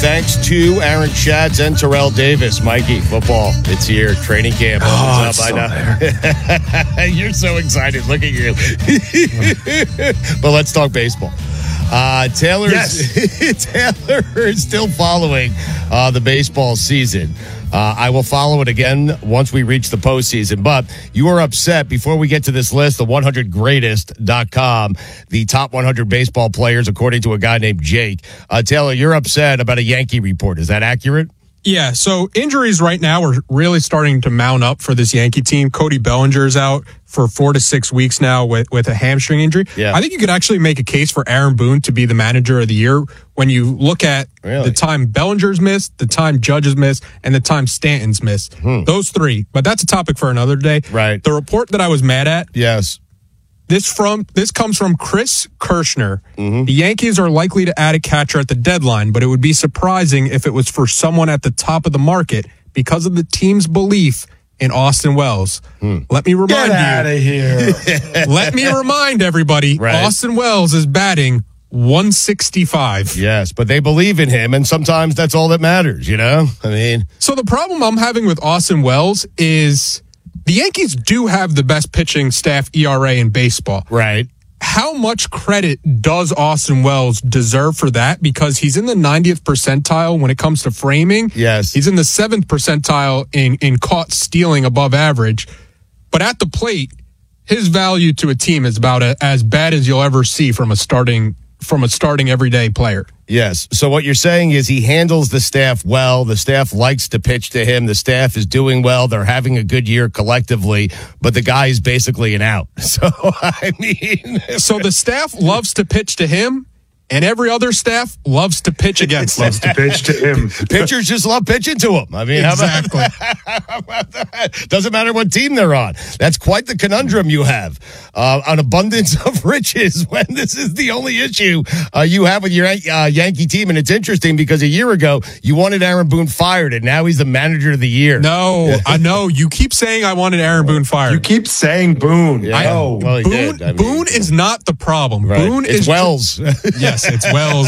thanks to Aaron Schatz and Terrell Davis. Mikey, football, it's here. Training camp opens up. I know. You're so excited. Look at you. But let's talk baseball. Taylor is still following the baseball season. I will follow it again once we reach the postseason. But you are upset before we get to this list, the 100greatest.com, the top 100 baseball players, according to a guy named Jake. Taylor, you're upset about a Yankee report. Is that accurate? Yeah, so injuries right now are really starting to mount up for this Yankee team. Cody Bellinger's out for 4 to 6 weeks now with a hamstring injury. Yeah. I think you could actually make a case for Aaron Boone to be the manager of the year when you look at the time Bellinger's missed, the time Judge's missed, and the time Stanton's missed. Those three. But that's a topic for another day. Right. The report that I was mad at. Yes. This comes from Chris Kirschner. The Yankees are likely to add a catcher at the deadline, but it would be surprising if it was for someone at the top of the market because of the team's belief in Austin Wells. Let me remind Get out of here. Let me remind everybody, Right. Austin Wells is batting 165. Yes, but they believe in him, and sometimes that's all that matters, you know? I mean, So the problem I'm having with Austin Wells is the Yankees do have the best pitching staff ERA in baseball. right. How much credit does Austin Wells deserve for that? Because he's in the 90th percentile when it comes to framing. Yes. He's in the 7th percentile in caught stealing above average. But at the plate, his value to a team is about as bad as you'll ever see from a starting everyday player. Yes. So what you're saying is he handles the staff well. The staff likes to pitch to him. The staff is doing well. They're having a good year collectively, but the guy is basically an out. So, I mean. So the staff loves to pitch to him, and every other staff loves to pitch against him. Loves to pitch to him. Pitchers just love pitching to him. I mean, Exactly. How about that? Doesn't matter what team they're on. That's quite the conundrum you have. An abundance of riches when this is the only issue you have with your Yankee team. And it's interesting because a year ago, you wanted Aaron Boone fired, and now he's the manager of the year. No, I know. You keep saying I wanted Aaron Boone fired. You keep saying Boone. Yeah. I know. Well, he Boone, did. I mean, Boone is not the problem. right. Boone It's is Wells. Yes, it's Wells.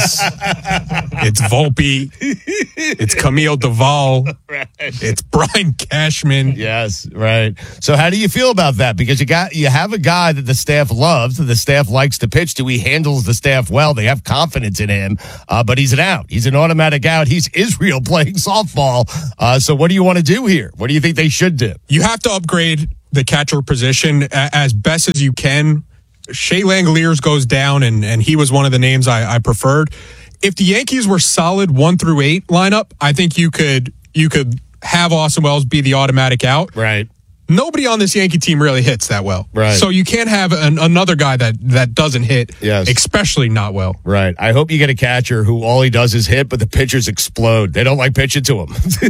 It's Volpe. It's Camille Duvall. Right. It's Brian Cashman. Yes, right. So how do you feel about that? Because you have a guy that the staff loves, that the staff likes to pitch to. He handles the staff well. They have confidence in him, but he's an out. He's an automatic out. He's Israel playing softball. So what do you want to do here? What do you think they should do? You have to upgrade the catcher position as best as you can. Shea Langoliers goes down, and he was one of the names I preferred. If the Yankees were solid 1 through 8 lineup, I think you could have Austin Wells be the automatic out. Right. Nobody on this Yankee team really hits that well. Right. So you can't have another guy that doesn't hit, Yes. especially not well. Right. I hope you get a catcher who all he does is hit, but the pitchers explode. They don't like pitching to him.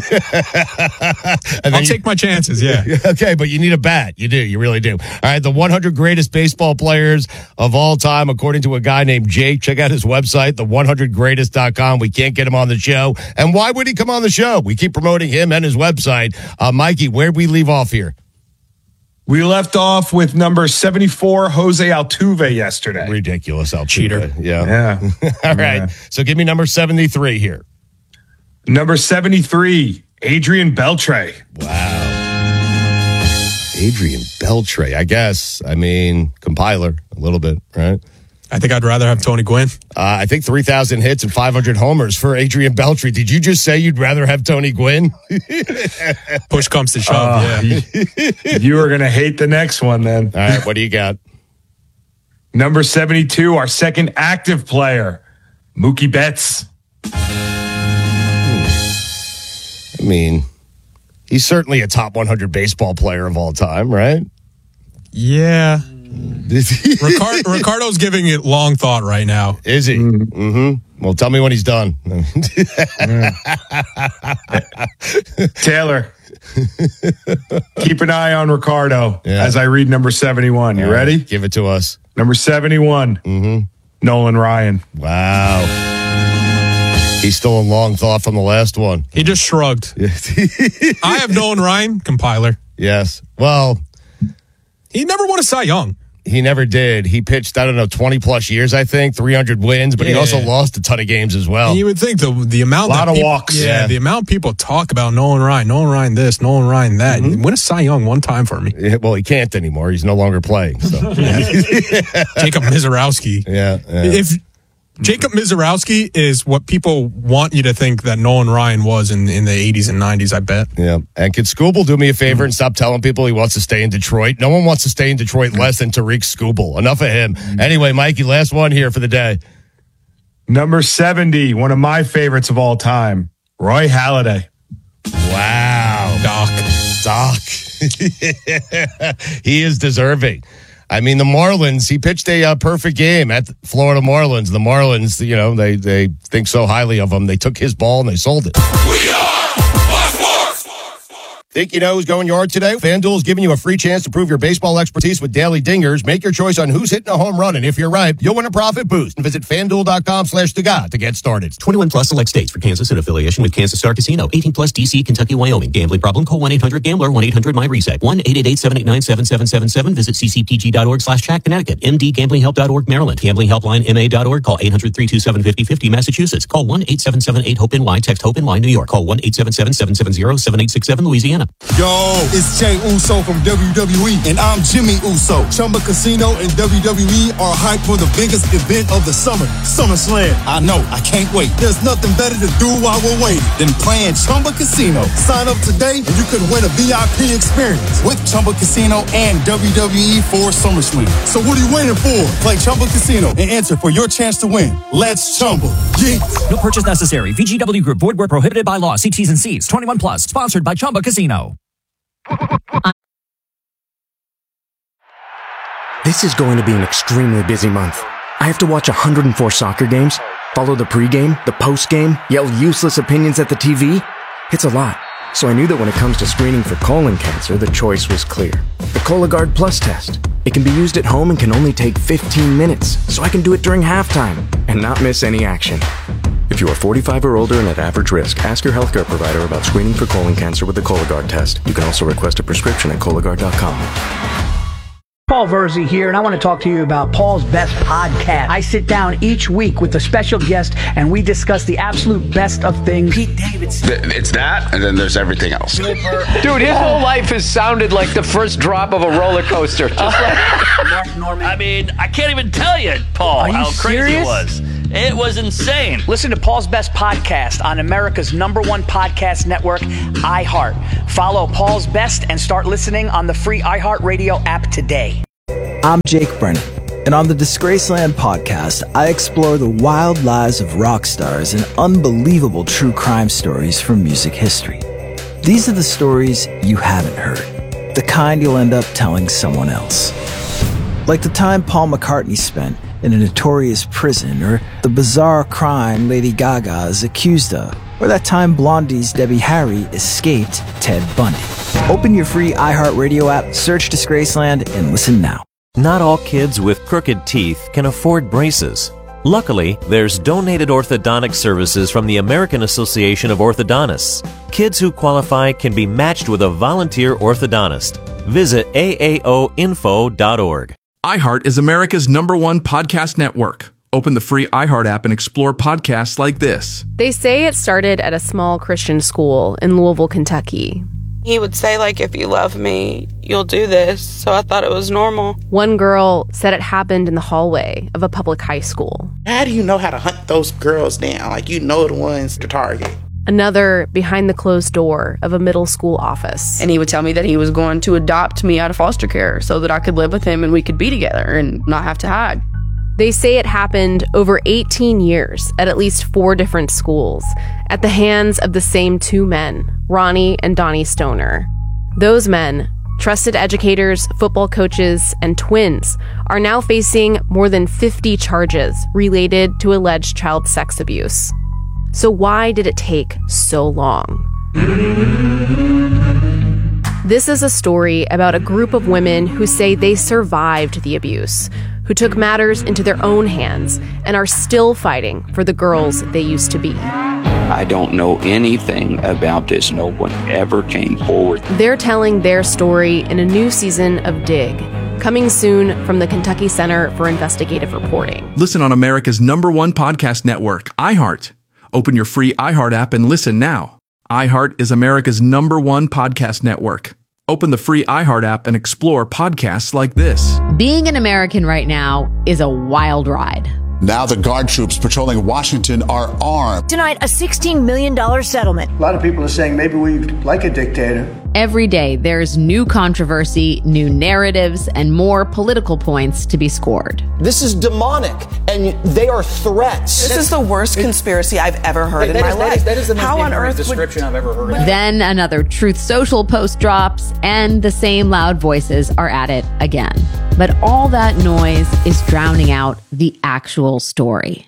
I'll take my chances, yeah. Okay, but you need a bat. You do. You really do. All right, the 100 greatest baseball players of all time, according to a guy named Jake. Check out his website, the100greatest.com. We can't get him on the show. And why would he come on the show? We keep promoting him and his website. Mikey, where'd we leave off here? We left off with number 74, Jose Altuve, yesterday. Ridiculous, Altuve. Cheater. Yeah. Yeah. All right. So give me number 73 here. Number 73, Adrian Beltre. Wow. Adrian Beltre, I guess. I mean, compiler a little bit, right? I think I'd rather have Tony Gwynn. I think 3,000 hits and 500 homers for Adrian Beltre. Did you just say you'd rather have Tony Gwynn? Push comes to shove, yeah. You are going to hate the next one then. All right, what do you got? Number 72, our second active player, Mookie Betts. I mean, he's certainly a top 100 baseball player of all time, right? Yeah. Ricardo's giving it long thought right now. Is he? Mm-hmm. Well, tell me when he's done. Taylor, keep an eye on Ricardo as I read number 71. You ready? Give it to us. Number 71, Nolan Ryan. Wow. He's still in long thought from the last one. He just shrugged. I have Nolan Ryan, compiler. Yes. Well, He never won a Cy Young. He never did. He pitched, 20 plus years, I think, 300 wins, but he also lost a ton of games as well. And you would think the amount a lot of walks. Yeah, the amount people talk about Nolan Ryan this, Nolan Ryan that. Win a Cy Young one time for me. Yeah, well, he can't anymore. He's no longer playing. So. Jacob Mizorowski. Yeah. If Jacob Mizorowski is what people want you to think that Nolan Ryan was in the 80s and 90s, I bet. Yeah. And could Skubal do me a favor and stop telling people he wants to stay in Detroit? No one wants to stay in Detroit less than Tariq Skubal. Enough of him. Anyway, Mikey, last one here for the day. Number 70, one of my favorites of all time, Roy Halladay. Wow. Doc. He is deserving. I mean, the Marlins, he pitched a perfect game at the Florida Marlins. The Marlins, they think so highly of him. They took his ball and they sold it. We are Sports. Think you know who's going yard today? FanDuel is giving you a free chance to prove your baseball expertise with daily dingers. Make your choice on who's hitting a home run, and if you're right, you'll win a profit boost. Visit FanDuel.com/Taga to get started. 21 plus select states. For Kansas in affiliation with Kansas Star Casino. 18 plus DC, Kentucky, Wyoming. Gambling problem? Call 1-800-GAMBLER. 1-800-MyReset. 1-888-789-7777. Visit ccpg.org/chat. Connecticut. mdgamblinghelp.org. Maryland. Gamblinghelplinema.org. Call 800-327-5050. Massachusetts. Call 1-877-8-HOPE-NY. Text HOPE-NY. New York. Call 1-877-770-7867. Louisiana. Yo, it's Jay Uso from WWE, and I'm Jimmy Uso. Chumba Casino and WWE are hyped for the biggest event of the summer, SummerSlam. I know, I can't wait. There's nothing better to do while we're waiting than playing Chumba Casino. Sign up today and you could win a VIP experience with Chumba Casino and WWE for SummerSlam. So what are you waiting for? Play Chumba Casino and enter for your chance to win. Let's Chumba. Yeah. No purchase necessary. VGW Group. Void where prohibited by law. See T's and C's. 21 plus. Sponsored by Chumba Casino. This is going to be an extremely busy month. I have to watch 104 soccer games, follow the pregame, the postgame, yell useless opinions at the TV. It's a lot. So I knew that when it comes to screening for colon cancer, the choice was clear. The Cologuard Plus test. It can be used at home and can only take 15 minutes, so I can do it during halftime and not miss any action. If you are 45 or older and at average risk, ask your healthcare provider about screening for colon cancer with the Cologuard test. You can also request a prescription at Cologuard.com. Paul Verzi here, and I want to talk to you about Paul's Best Podcast. I sit down each week with a special guest, and we discuss the absolute best of things. Pete Davidson. It's that, and then there's everything else. Dude, his whole life has sounded like the first drop of a roller coaster. Just like Mark Norman. I mean, I can't even tell you, Paul, how crazy it was. It was insane. Listen to Paul's Best Podcast on America's #1 podcast network, iHeart. Follow Paul's Best and start listening on the free iHeartRadio app today. I'm Jake Brennan, and on the Disgraceland podcast, I explore the wild lives of rock stars and unbelievable true crime stories from music history. These are the stories you haven't heard, the kind you'll end up telling someone else. Like the time Paul McCartney spent in a notorious prison, or the bizarre crime Lady Gaga is accused of, or that time Blondie's Debbie Harry escaped Ted Bundy. Open your free iHeartRadio app, search Disgraceland, and listen now. Not all kids with crooked teeth can afford braces. Luckily, there's donated orthodontic services from the American Association of Orthodontists. Kids who qualify can be matched with a volunteer orthodontist. Visit aaoinfo.org. iHeart is America's #1 podcast network. Open the free iHeart app and explore podcasts like this. They say it started at a small Christian school in Louisville, Kentucky. He would say, like, if you love me, you'll do this. So I thought it was normal. One girl said it happened in the hallway of a public high school. How do you know how to hunt those girls down? Like, you know the ones to target. Another behind the closed door of a middle school office. And he would tell me that he was going to adopt me out of foster care so that I could live with him and we could be together and not have to hide. They say it happened over 18 years at least 4 different schools at the hands of the same 2 men, Ronnie and Donnie Stoner. Those men, trusted educators, football coaches, and twins, are now facing more than 50 charges related to alleged child sex abuse. So why did it take so long? This is a story about a group of women who say they survived the abuse, who took matters into their own hands and are still fighting for the girls they used to be. I don't know anything about this. No one ever came forward. They're telling their story in a new season of Dig, Coming soon from the Kentucky Center for Investigative Reporting. Listen on America's #1 podcast network, iHeart. Open your free iHeart app and listen now. iHeart is America's #1 podcast network. Open the free iHeart app and explore podcasts like this. Being an American right now is a wild ride. Now the guard troops patrolling Washington are armed. Tonight, a $16 million settlement. A lot of people are saying maybe we like a dictator. Every day, there's new controversy, new narratives, and more political points to be scored. This is demonic, and they are threats. This is the worst conspiracy I've ever heard in my life. That is the most How on earth description I've ever heard. Then another Truth Social post drops, and the same loud voices are at it again. But all that noise is drowning out the actual story.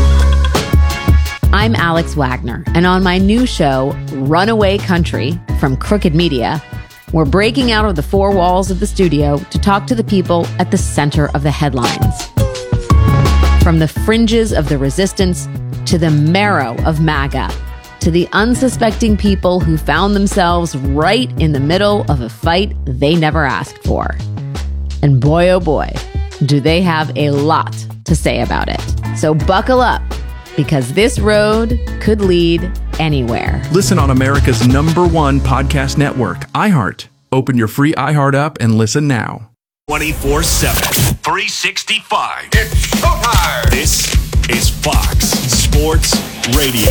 I'm Alex Wagner, and on my new show, Runaway Country, from Crooked Media, we're breaking out of the four walls of the studio to talk to the people at the center of the headlines. From the fringes of the resistance to the marrow of MAGA, to the unsuspecting people who found themselves right in the middle of a fight they never asked for. And boy, oh boy, do they have a lot to say about it. So buckle up, because this road could lead anywhere. Listen on America's #1 podcast network, iHeart. Open your free iHeart app and listen now. 24/7, 365. It's showtime. This is Fox Sports Radio.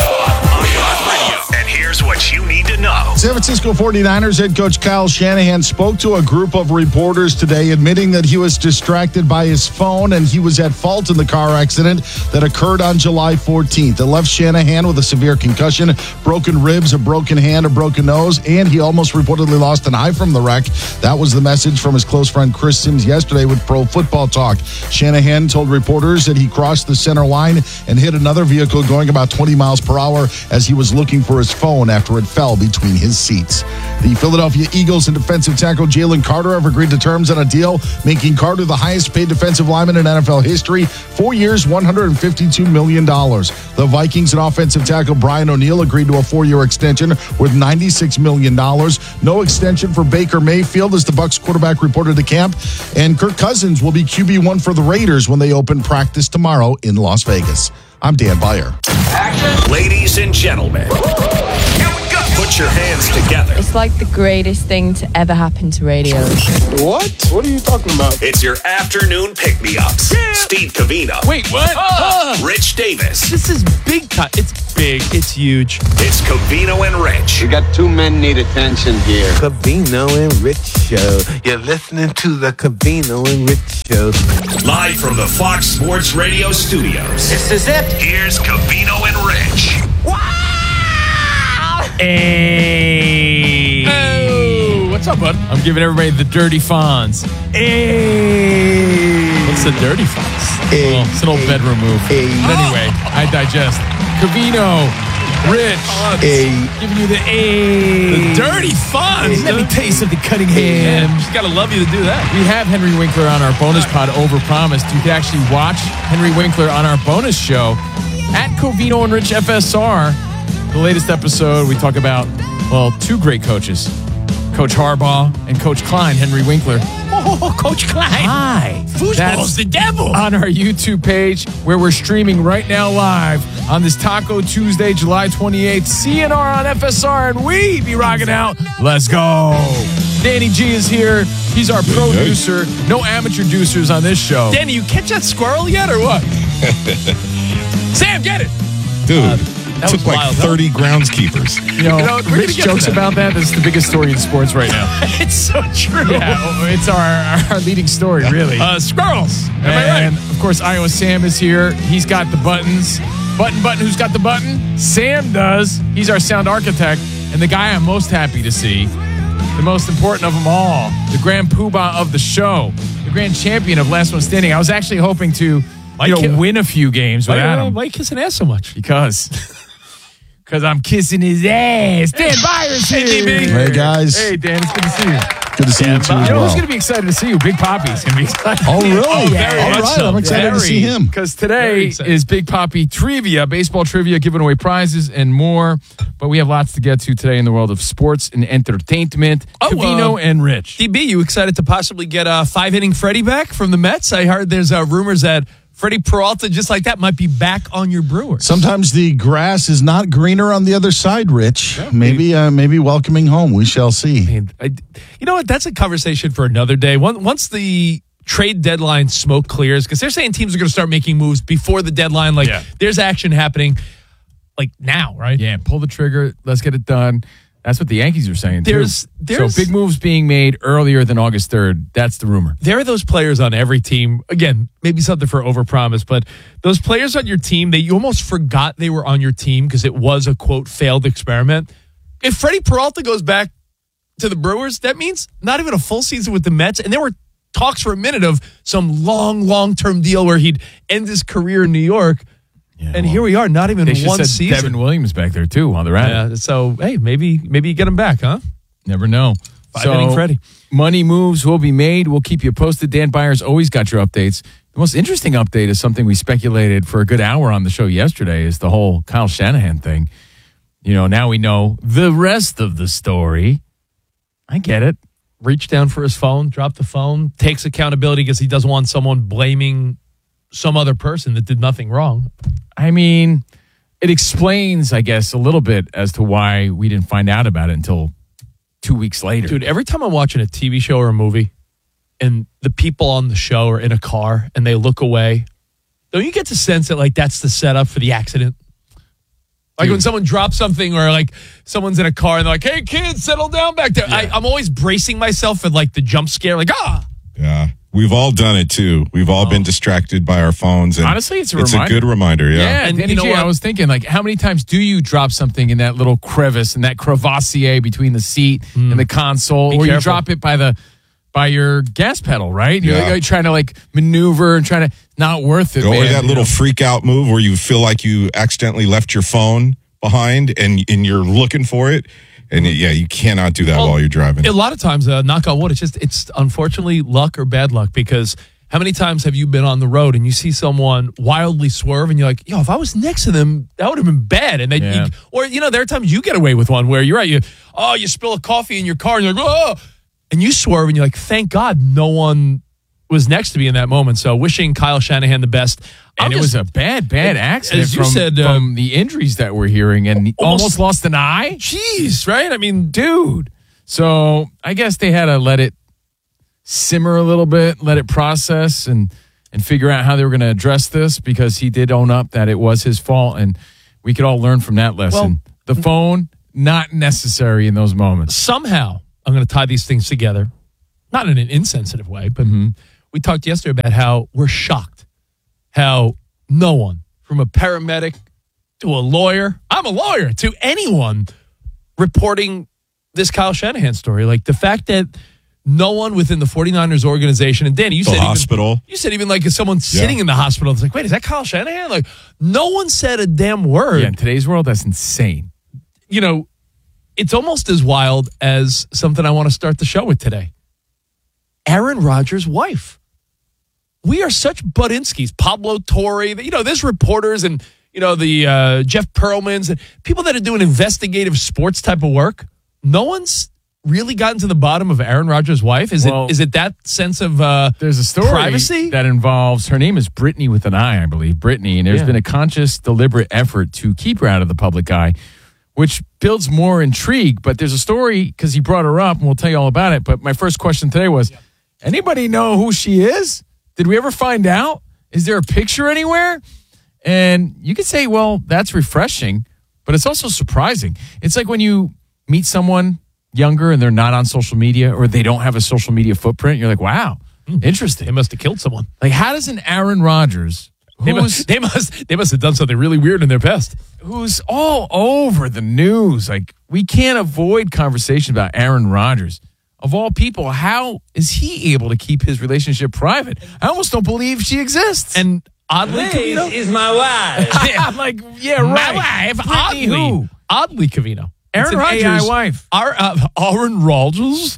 And here's what you need to know. San Francisco 49ers head coach Kyle Shanahan spoke to a group of reporters today, admitting that he was distracted by his phone and he was at fault in the car accident that occurred on July 14th. It left Shanahan with a severe concussion, broken ribs, a broken hand, a broken nose, and he almost reportedly lost an eye from the wreck. That was the message from his close friend Chris Sims yesterday with Pro Football Talk. Shanahan told reporters that he crossed the center line and hit another vehicle going about 20 miles per hour as he was looking for his phone after it fell between his seats. The Philadelphia Eagles and defensive tackle Jalen Carter have agreed to terms on a deal, making Carter the highest paid defensive lineman in NFL history. 4 years, $152 million. The Vikings and offensive tackle Brian O'Neill agreed to a 4-year extension worth $96 million. No extension for Baker Mayfield, as the Bucs quarterback reported to camp. And Kirk Cousins will be QB1 for the Raiders when they open practice tomorrow in Las Vegas. I'm Dan Beyer. Action. Ladies and gentlemen, here we go. Put your hands together. It's like the greatest thing to ever happen to radio. What? What are you talking about? It's your afternoon pick-me-ups. Yeah. Steve Covino. Wait, what? Rich Davis. This is big cut. It's big. It's huge. It's Covino and Rich. We got two men need attention here. Covino and Rich Show. You're listening to the Covino and Rich Show. Live from the Fox Sports Radio studios. This is it. Here's Covino and Rich. Wow! Hey! Oh, what's up, bud? I'm giving everybody the Dirty Fonz. Hey! What's the Dirty Fonz? Hey. Well, it's an old bedroom move. Hey. But anyway, I digest. Covino, Rich, giving you the Dirty Fonz. Let me tell you something, Cunningham. Yeah, just got to love you to do that. We have Henry Winkler on our bonus pod, Overpromised. You can actually watch Henry Winkler on our bonus show at Covino and Rich FSR. The latest episode, we talk about, well, two great coaches, Coach Harbaugh and Coach Klein, Henry Winkler. Oh, Coach Klein. Hi. Foosball's the devil. On our YouTube page, where we're streaming right now live on this Taco Tuesday, July 28th. CNR on FSR, and we be rocking out. Let's go. Danny G is here. He's our producer. No amateur producers on this show. Danny, you catch that squirrel yet or what? Sam, get it. Dude. Took like wild, 30 groundskeepers. You know Rich jokes about that. That's the biggest story in sports right now. It's so true. Yeah, it's our leading story, really. Squirrels. Am I right? And of course, Iowa Sam is here. He's got the buttons. Button, who's got the button? Sam does. He's our sound architect. And the guy I'm most happy to see, the most important of them all, the grand poobah of the show, the grand champion of Last One Standing. I was actually hoping to win a few games without him. Why are you kissing ass so much? Because I'm kissing his ass. Dan Byers here. Hey, guys. Hey, Dan. It's good to see you. Good to see you too as Who's well. going to be excited to see you? Big Poppy's going to be excited. Oh, really? Very All much right, so. I'm excited to see him. Because today is Big Poppy Trivia, baseball trivia, giving away prizes and more. But we have lots to get to today in the world of sports and entertainment. Covino and Rich. DB, you excited to possibly get a 5-inning Freddie back from the Mets? I heard there's rumors that Freddie Peralta, just like that, might be back on your Brewers. Sometimes the grass is not greener on the other side, Rich. Yeah, maybe welcoming home. We shall see. You know what? That's a conversation for another day. Once the trade deadline smoke clears, because they're saying teams are going to start making moves before the deadline. There's action happening now, right? Yeah, pull the trigger. Let's get it done. That's what the Yankees are saying, too. So big moves being made earlier than August 3rd. That's the rumor. There are those players on every team. Again, maybe something for overpromise, but those players on your team, you almost forgot they were on your team because it was a, quote, failed experiment. If Freddie Peralta goes back to the Brewers, that means not even a full season with the Mets. And there were talks for a minute of some long-term deal where he'd end his career in New York. Yeah, and here we are, not even one season. Devin Williams back there, too, while they're at it. So, hey, maybe you get him back, huh? Never know. 5-inning Freddie. Money moves will be made. We'll keep you posted. Dan Byers always got your updates. The most interesting update is something we speculated for a good hour on the show yesterday is the whole Kyle Shanahan thing. Now we know the rest of the story. I get it. Reached down for his phone, dropped the phone, takes accountability because he doesn't want someone blaming some other person that did nothing wrong. I mean, it explains, I guess, a little bit as to why we didn't find out about it until 2 weeks later. Dude, every time I'm watching a TV show or a movie and the people on the show are in a car and they look away, don't you get the sense that, that's the setup for the accident? When someone drops something or, someone's in a car and they're like, hey, kids, settle down back there. Yeah. I'm always bracing myself for, the jump scare, Yeah. We've all done it, too. We've all been distracted by our phones. And honestly, it's a reminder. It's a good reminder, yeah. Yeah, and you know what? I was thinking, how many times do you drop something in that little crevice, in that crevassier between the seat and the console, or you drop it by your gas pedal, right? You're trying to, maneuver and trying to, not worth it, Or that little freak-out move where you feel like you accidentally left your phone behind and you're looking for it. And you cannot do that while you're driving. A lot of times, knock on wood, it's unfortunately luck or bad luck, because how many times have you been on the road and you see someone wildly swerve and you're like, if I was next to them, that would have been bad. And then, there are times you get away with one where you're right, you spill a coffee in your car and you're like, oh, and you swerve and you're like, thank God no one was next to me in that moment. So wishing Kyle Shanahan the best. And it was a bad accident, as you said, from the injuries that we're hearing, and he almost lost an eye. Jeez, right? I mean, dude. So I guess they had to let it simmer a little bit, let it process, and figure out how they were going to address this, because he did own up that it was his fault, and we could all learn from that lesson. The phone, not necessary in those moments. Somehow, I'm going to tie these things together, not in an insensitive way, but we talked yesterday about how we're shocked. How no one, from a paramedic to a lawyer, I'm a lawyer, to anyone reporting this Kyle Shanahan story. The fact that no one within the 49ers organization, and Danny, you said hospital. You said even if someone's sitting in the hospital, it's wait, is that Kyle Shanahan? No one said a damn word. Yeah, in today's world, that's insane. It's almost as wild as something I want to start the show with today. Aaron Rodgers' wife. We are such Budinskis, Pablo Torre, there's reporters and, the Jeff Pearlmans and people that are doing investigative sports type of work. No one's really gotten to the bottom of Aaron Rodgers' wife. Is it that sense of there's a story privacy that involves, her name is Brittany with an I believe, Brittany, and there's been a conscious, deliberate effort to keep her out of the public eye, which builds more intrigue. But there's a story, because he brought her up, and we'll tell you all about it. But my first question today was, anybody know who she is? Did we ever find out? Is there a picture anywhere? And you could say, well, that's refreshing, but it's also surprising. It's like when you meet someone younger and they're not on social media, or they don't have a social media footprint. You're like, wow, interesting. They must have killed someone. How does an Aaron Rodgers, they must have done something really weird in their past, who's all over the news, we can't avoid conversation about Aaron Rodgers. Of all people, how is he able to keep his relationship private? I almost don't believe she exists. And oddly, Covino is my wife. I'm like, yeah, right. My wife. Oddly, Oddly, Covino. Aaron Rodgers' AI wife. Aaron Rodgers.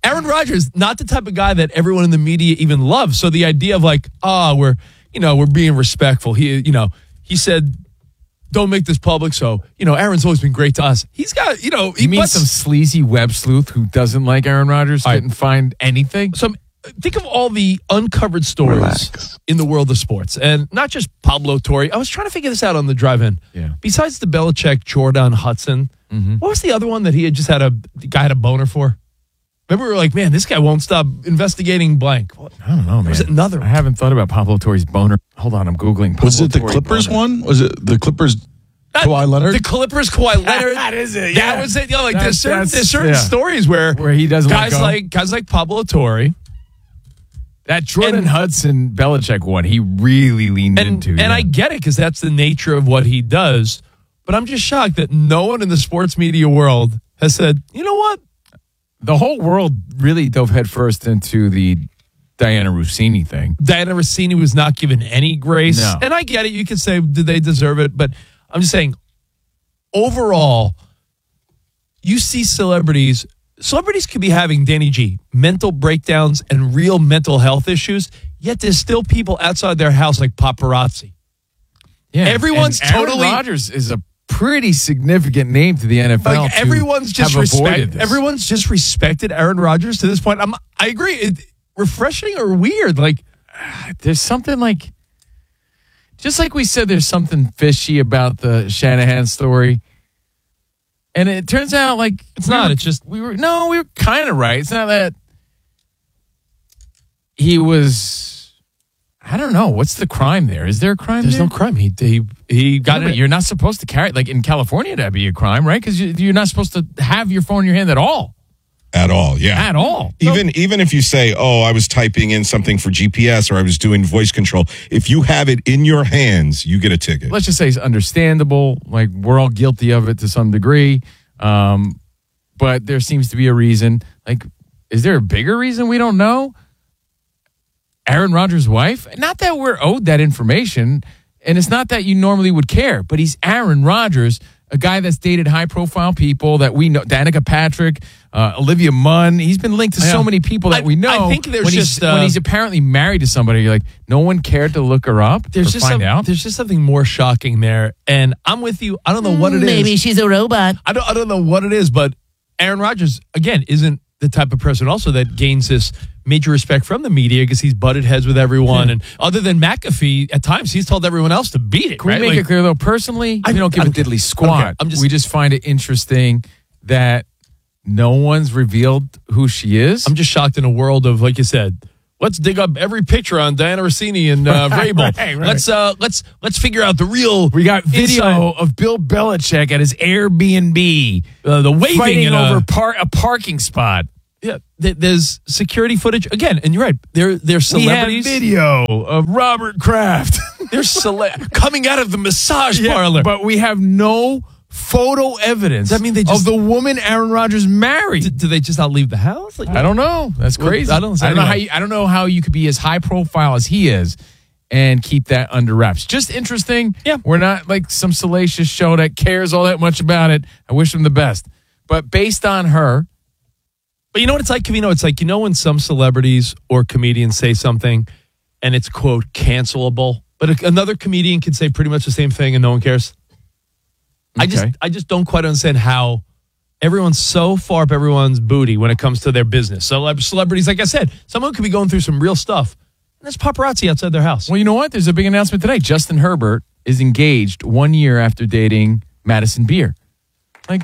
Aaron Rodgers, not the type of guy that everyone in the media even loves. So the idea of like, we're being respectful. He said, don't make this public. So, Aaron's always been great to us. He's got, he means some sleazy web sleuth who doesn't like Aaron Rodgers couldn't find anything. So think of all the uncovered stories in the world of sports, and not just Pablo Torre. I was trying to figure this out on the drive-in. Yeah. Besides the Belichick, Jordan Hudson, what was the other one that he had just the guy had a boner for? Remember, we were like, man, this guy won't stop investigating blank. I don't know, man. Was it another I one? haven't thought about Pablo Torre's boner. Hold on, I'm Googling Pablo Was it the Torre Clippers boner. one? Was it the Clippers Kawhi Leonard? The Clippers, Kawhi Leonard. That is it, That yeah. was it. There's certain yeah. stories where he doesn't guys let go. like Pablo Torre. That Jordan Hudson Belichick one, he really leaned into. And I get it because that's the nature of what he does. But I'm just shocked that no one in the sports media world has said, you know what? The whole world really dove headfirst into the Diana Rossini thing. Diana Rossini was not given any grace. No. And I get it. You could say, did they deserve it? But I'm just saying, overall, you see celebrities could be having, Danny G, mental breakdowns and real mental health issues, yet there's still people outside their house like paparazzi. Yeah, Everyone's and Aaron totally... Rodgers is a pretty significant name to the NFL. Like everyone's just Everyone's just respected Aaron Rodgers to this point. I agree. Refreshing or weird? Like there's something like, just like we said, there's something fishy about the Shanahan story, and it turns out like it's not. It's just we were kind of right. It's not that he was. I don't know. What's the crime there? Is there a crime There's there? no crime. He got it. You're not supposed to carry, like in California, that'd be a crime, right? Because you're not supposed to have your phone in your hand at all. At all, yeah. At all. Even if you say, I was typing in something for GPS or I was doing voice control, if you have it in your hands, you get a ticket. Let's just say it's understandable. Like, we're all guilty of it to some degree. But there seems to be a reason. Like, is there a bigger reason we don't know? Aaron Rodgers' wife? Not that we're owed that information, and it's not that you normally would care, but he's Aaron Rodgers, a guy that's dated high-profile people that we know, Danica Patrick, Olivia Munn. He's been linked to so many people that we know. I think there's when he's apparently married to somebody, you're like, no one cared to look her up or find out? There's just something more shocking there, and I'm with you. I don't know what it is. Maybe she's a robot. I don't know what it is, but Aaron Rodgers, again, isn't the type of person also that gains this major respect from the media because he's butted heads with everyone. And other than McAfee, at times he's told everyone else to beat it. Can we make it clear, though? Personally, we don't give a diddly squat. Okay, we just find it interesting that no one's revealed who she is. I'm just shocked in a world of, like you said, let's dig up every picture on Diana Rossini and Vrabel. Right. Let's figure out the real. We got video of Bill Belichick at his Airbnb, the waving fighting in over a parking spot. Yeah, there's security footage again, and you're right. There's celebrities. We have video of Robert Kraft. There's coming out of the massage parlor, but we have no photo evidence. Does that mean of the woman Aaron Rodgers married? Do they just not leave the house? I don't know. That's crazy. I don't know how you could be as high profile as he is and keep that under wraps. Just interesting. Yeah, we're not like some salacious show that cares all that much about it. I wish him the best, but based on her. But you know what it's like, Covino? It's like, when some celebrities or comedians say something and it's, quote, cancelable, but another comedian can say pretty much the same thing and no one cares. Okay. I just don't quite understand how everyone's so far up everyone's booty when it comes to their business. So celebrities, like I said, someone could be going through some real stuff. And there's paparazzi outside their house. Well, you know what? There's a big announcement today. Justin Herbert is engaged 1 year after dating Madison Beer. Like,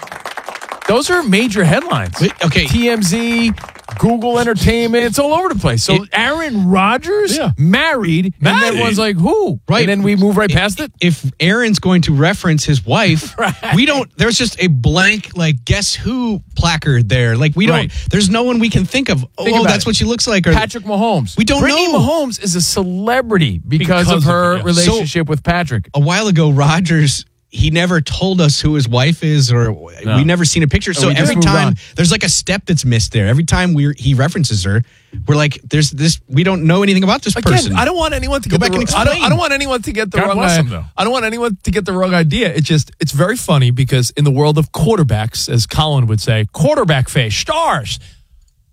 those are major headlines. Okay. TMZ, Google Entertainment, it's all over the place. So Aaron Rodgers married, and everyone's like, who? Right. And then we move right past it. If Aaron's going to reference his wife, there's just a blank, guess who placard there. There's no one we can think of. That's what she looks like. Or Patrick Mahomes. We don't Brittany know. Mahomes is a celebrity because of her relationship with Patrick. A while ago, Rodgers, he never told us who his wife is, or we never seen a picture. So every time there's a step that's missed there. Every time he references her, we're like, "There's this. We don't know anything about this person." I don't want anyone to go back and explain. I don't want anyone to get the God wrong bless idea. him, though. I don't want anyone to get the wrong idea. It's very funny because in the world of quarterbacks, as Colin would say, quarterback face stars.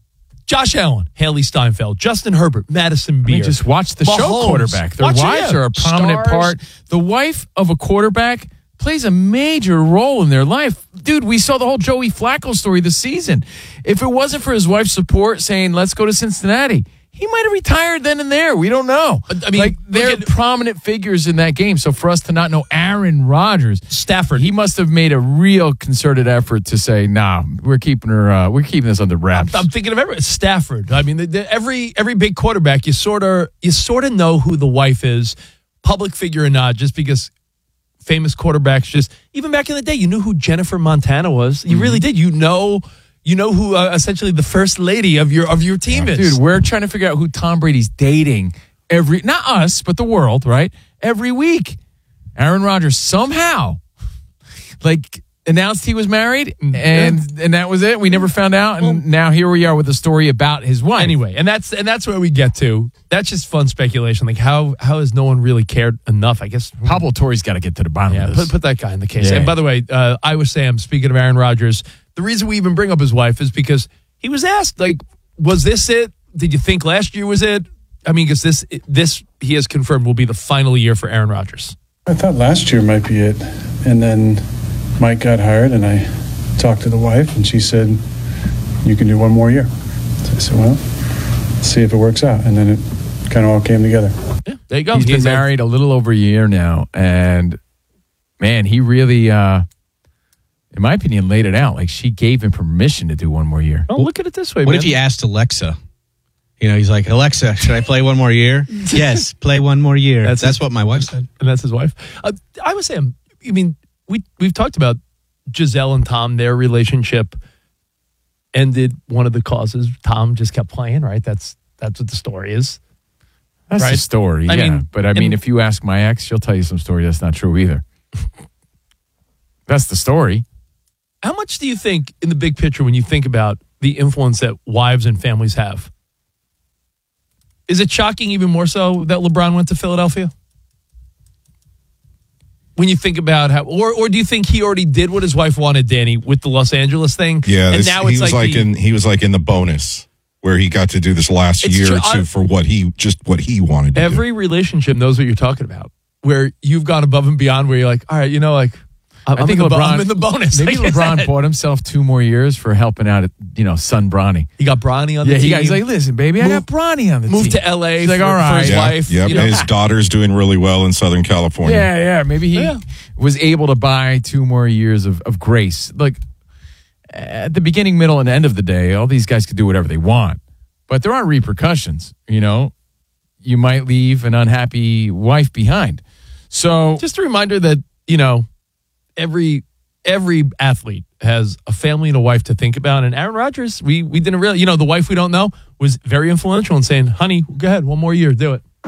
Josh Allen, Haley Steinfeld, Justin Herbert, Madison Beer. Just watch the show Mahomes. quarterback. Their wives are a prominent part. The wife of a quarterback plays a major role in their life. Dude, we saw the whole Joey Flacco story this season. If it wasn't for his wife's support saying, let's go to Cincinnati, he might have retired then and there. We don't know. I mean, they're prominent figures in that game. So for us to not know Aaron Rodgers, Stafford, he must have made a real concerted effort to say, nah, we're keeping this under wraps. I'm thinking of Stafford. I mean, every big quarterback, you sort of know who the wife is, public figure or not, just because famous quarterbacks just, even back in the day, you knew who Jennifer Montana was. You really did. You know who essentially the first lady of your team is. Dude, we're trying to figure out who Tom Brady's dating not us, but the world, right? Every week. Aaron Rodgers somehow announced he was married and that was it. We never found out. And now here we are with a story about his wife. Anyway, and that's where we get to. That's just fun speculation. Like how has no one really cared enough? I guess Pablo Torre's got to get to the bottom of this. Put that guy in the case. Yeah. And by the way, Iowa Sam, speaking of Aaron Rodgers, the reason we even bring up his wife is because he was asked, was this it? Did you think last year was it? I mean, because this he has confirmed will be the final year for Aaron Rodgers. I thought last year might be it. And then Mike got hired and I talked to the wife and she said, you can do one more year. So I said, well, let's see if it works out. And then it kind of all came together. Yeah, there you go. He's been married a little over a year now. And man, he really, in my opinion, laid it out. Like she gave him permission to do one more year. Oh, look at it this way, What man. if he asked Alexa? He's like, Alexa, should I play one more year? Yes, play one more year. That's what my wife said. And that's his wife. I would say, I mean, we've talked about Giselle and Tom, their relationship ended. One of the causes, Tom just kept playing, right? That's what the story is. That's right? the story, I mean, but I mean, if you ask my ex, she'll tell you some story that's not true either. That's the story. How much do you think, in the big picture, when you think about the influence that wives and families have, is it shocking even more so that LeBron went to Philadelphia? When you think about how, or do you think he already did what his wife wanted, Danny, with the Los Angeles thing? Yeah, and now it's he was like in the bonus where he got to do this last year or two for what he wanted to do. Every relationship knows what you're talking about, where you've gone above and beyond, where you're like, all right, I think I'm in the bonus. Maybe LeBron bought himself 2 more years for helping out at, son Bronny. He got Bronny on the team. He's like, listen, baby, I got Bronny on the team. Moved to L.A. He's like, all right. for his wife. Yep. His daughter's doing really well in Southern California. Yeah. Maybe he was able to buy 2 more years of grace. Like, at the beginning, middle, and end of the day, all these guys could do whatever they want. But there are repercussions, You might leave an unhappy wife behind. So just a reminder that, every athlete has a family and a wife to think about. And Aaron Rodgers, we didn't really, the wife we don't know was very influential in saying, honey, go ahead, one more year, do it.